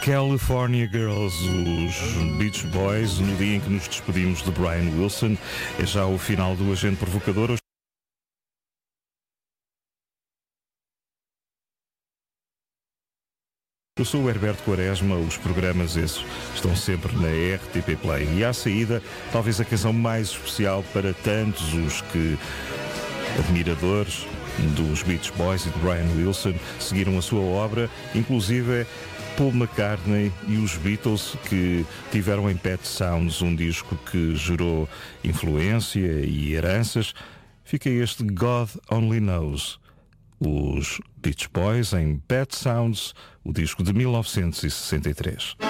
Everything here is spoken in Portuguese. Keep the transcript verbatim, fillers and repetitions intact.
California Girls, os Beach Boys, no dia em que nos despedimos de Brian Wilson. É já o final do Agente Provocador. Eu sou o Herberto Quaresma, os programas esses estão sempre na R T P Play. E à saída, talvez a canção mais especial para tantos os que, admiradores dos Beach Boys e de Brian Wilson, seguiram a sua obra, inclusive Paul McCartney e os Beatles, que tiveram em Pet Sounds um disco que gerou influência e heranças. Fica este God Only Knows. Os Beach Boys em Pet Sounds, o disco de mil novecentos e sessenta e três.